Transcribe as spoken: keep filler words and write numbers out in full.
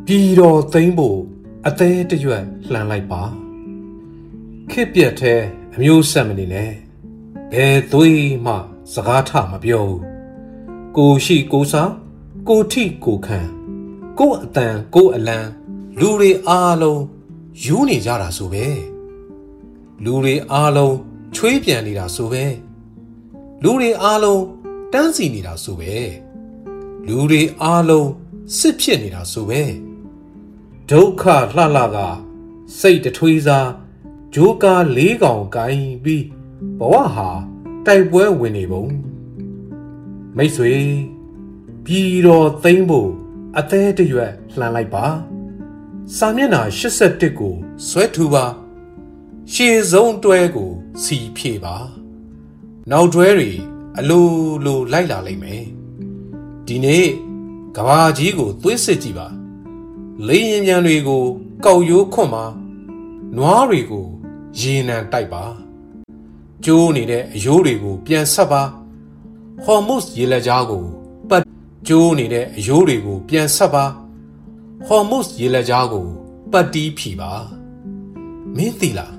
ပြည်တော်သိမ်းဖို့အသေးတရွက်လှန်လိုက်ပါခေပြက်ထဲအမျိုးဆက်မနေနဲ့ဘယ်သွေးမှစကားထမပြောကိုရှိကိုစားကိုထိကိုခံကိုအတန်ကိုအလံလူတွေအားလုံးယူနေကြတာဆိုပဲလူတွေအားလုံးချွေးပြန်နေတာဆိုပဲလူတွေအားလုံးတန်းစီနေတာဆိုပဲလူတွေအားလုံးစစ်ဖြစ်နေတာဆိုပဲဒုက္ခလှလှကစိတ်တထွေးစားဂျိုးကားလေးကောင်ကိုင်းပြီးဘဝဟာတိုက်ပွဲဝင်နေပုံမိတ်ဆွေပြည်တော်သိမ်းဖို့အသေးတရွက်လှန်လိုက်ပါစာမျက်နှာရှစ်ဆယ့်တစ်ကိုဆွဲထူပါရှေ့ဆုံးတွဲကိုစီဖြည့်ပါနောက်တွဲတွေအလိုလိုလိုက်လာလိမ့်မယ်ဒီနေ့ကဘာကြီးကိုသွေးစစ်ကြည့်ပါလေရင်မြန်တွေကိုကောက်ရိုးခွန့်ပါနွားတွေကိုရေနံတိုက်ပါကျိုးနေတဲ့အယိုးတွေကိုပြန်ဆက်ပါဟော်မုတ်ရေလက်ကြားကိုပတ်ကျိုးနေတဲ့အယိုးတွေကိုပြန်ဆက်ပါဟော်မုတ်ရေလက်ကြားကိုပတ်တီးဖြီပါမင်းသိလား